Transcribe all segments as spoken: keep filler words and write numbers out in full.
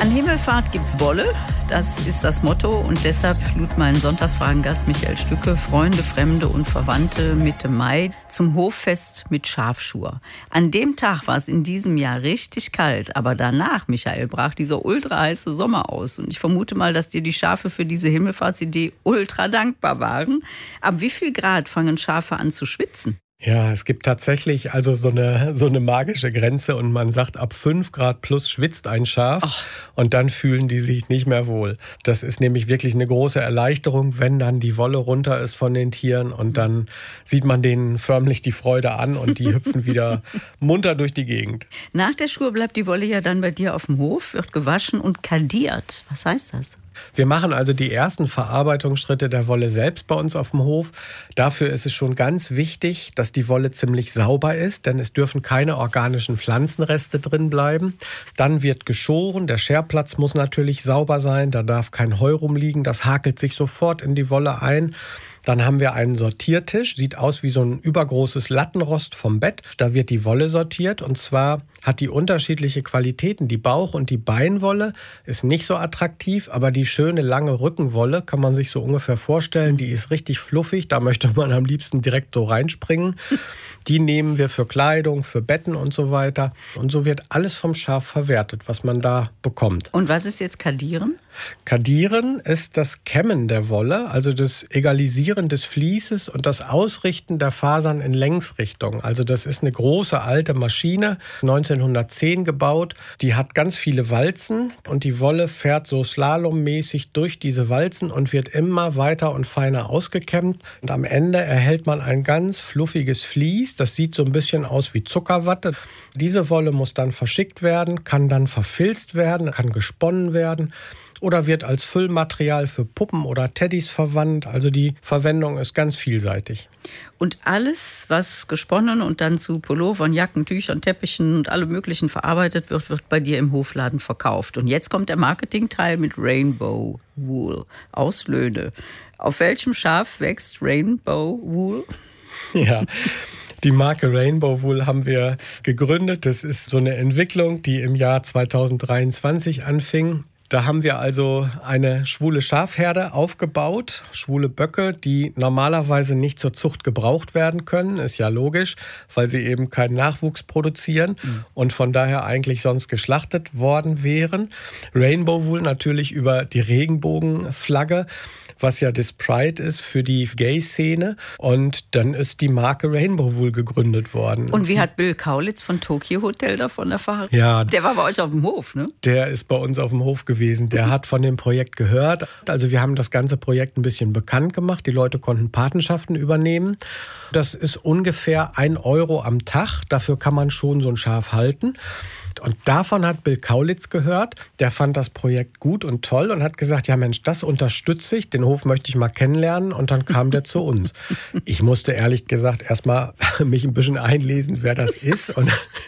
An Himmelfahrt gibt's Wolle, das ist das Motto, und deshalb lud mein Sonntagsfragengast Michael Stücke Freunde, Fremde und Verwandte Mitte Mai zum Hoffest mit Schafschur. An dem Tag war es in diesem Jahr richtig kalt, aber danach, Michael, brach dieser ultra heiße Sommer aus, und ich vermute mal, dass dir die Schafe für diese Himmelfahrtsidee ultra dankbar waren. Ab wie viel Grad fangen Schafe an zu schwitzen? Ja, es gibt tatsächlich also so eine, so eine magische Grenze, und man sagt, ab fünf Grad plus schwitzt ein Schaf. Ach. Und dann fühlen die sich nicht mehr wohl. Das ist nämlich wirklich eine große Erleichterung, wenn dann die Wolle runter ist von den Tieren, und dann sieht man denen förmlich die Freude an und die hüpfen wieder munter durch die Gegend. Nach der Schur bleibt die Wolle ja dann bei dir auf dem Hof, wird gewaschen und kadiert. Was heißt das? Wir machen also die ersten Verarbeitungsschritte der Wolle selbst bei uns auf dem Hof. Dafür ist es schon ganz wichtig, dass die Wolle ziemlich sauber ist, denn es dürfen keine organischen Pflanzenreste drin bleiben. Dann wird geschoren, der Scherplatz muss natürlich sauber sein, da darf kein Heu rumliegen, das hakelt sich sofort in die Wolle ein. Dann haben wir einen Sortiertisch, sieht aus wie so ein übergroßes Lattenrost vom Bett. Da wird die Wolle sortiert, und zwar hat die unterschiedliche Qualitäten. Die Bauch- und die Beinwolle ist nicht so attraktiv, aber die schöne lange Rückenwolle kann man sich so ungefähr vorstellen. Die ist richtig fluffig, da möchte man am liebsten direkt so reinspringen. Die nehmen wir für Kleidung, für Betten und so weiter. Und so wird alles vom Schaf verwertet, was man da bekommt. Und was ist jetzt Kadieren? Kadieren ist das Kämmen der Wolle, also das Egalisieren des Vließes und das Ausrichten der Fasern in Längsrichtung. Also das ist eine große alte Maschine, neunzehnhundertzehn gebaut. Die hat ganz viele Walzen, und die Wolle fährt so slalommäßig durch diese Walzen und wird immer weiter und feiner ausgekämmt. Und am Ende erhält man ein ganz fluffiges Vlies. Das sieht so ein bisschen aus wie Zuckerwatte. Diese Wolle muss dann verschickt werden, kann dann verfilzt werden, kann gesponnen werden oder wird als Füllmaterial für Puppen oder Teddys verwandt. Also die Verwendung ist ganz vielseitig. Und alles, was gesponnen und dann zu Pullovern, Jacken, Tüchern, Teppichen und allem Möglichen verarbeitet wird, wird bei dir im Hofladen verkauft. Und jetzt kommt der Marketingteil mit Rainbow Wool aus Löhne. Auf welchem Schaf wächst Rainbow Wool? Ja, die Marke Rainbow Wool haben wir gegründet. Das ist so eine Entwicklung, die im Jahr zweitausenddreiundzwanzig anfing. Da haben wir also eine schwule Schafherde aufgebaut, schwule Böcke, die normalerweise nicht zur Zucht gebraucht werden können. Ist ja logisch, weil sie eben keinen Nachwuchs produzieren mhm. und von daher eigentlich sonst geschlachtet worden wären. Rainbow Wool natürlich über die Regenbogenflagge, was ja das Pride ist für die Gay-Szene. Und dann ist die Marke Rainbow Wool gegründet worden. Und wie hat Bill Kaulitz von Tokyo Hotel davon erfahren? Ja, der war bei euch auf dem Hof, ne? Der ist bei uns auf dem Hof gewesen. Der hat von dem Projekt gehört. Also wir haben das ganze Projekt ein bisschen bekannt gemacht. Die Leute konnten Patenschaften übernehmen. Das ist ungefähr ein Euro am Tag. Dafür kann man schon so ein Schaf halten. Und davon hat Bill Kaulitz gehört. Der fand das Projekt gut und toll und hat gesagt, ja Mensch, das unterstütze ich, den Hof möchte ich mal kennenlernen. Und dann kam der zu uns. Ich musste ehrlich gesagt erstmal mich ein bisschen einlesen, wer das ist. Und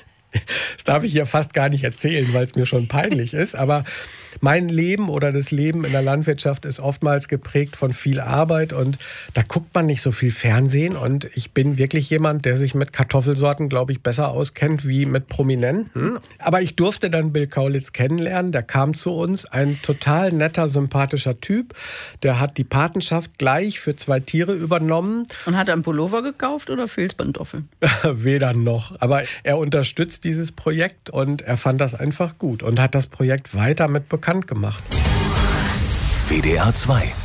das darf ich hier fast gar nicht erzählen, weil es mir schon peinlich ist. Aber mein Leben oder das Leben in der Landwirtschaft ist oftmals geprägt von viel Arbeit, und da guckt man nicht so viel Fernsehen, und ich bin wirklich jemand, der sich mit Kartoffelsorten, glaube ich, besser auskennt wie mit Prominenten. Aber ich durfte dann Bill Kaulitz kennenlernen, der kam zu uns, ein total netter, sympathischer Typ, der hat die Patenschaft gleich für zwei Tiere übernommen. Und hat er einen Pullover gekauft oder Filzpantoffeln? Weder noch, aber er unterstützt dieses Projekt und er fand das einfach gut und hat das Projekt weiter mit bekannt gemacht. W D R zwei